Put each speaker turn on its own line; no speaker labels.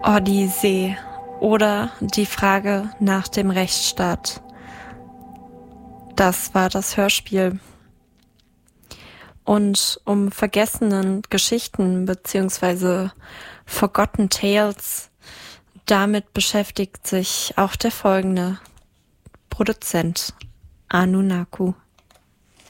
Odyssee oder die Frage nach dem Rechtsstaat. Das war das Hörspiel. Und um vergessenen Geschichten bzw. Forgotten Tales, damit beschäftigt sich auch der folgende Produzent, Anunnaki.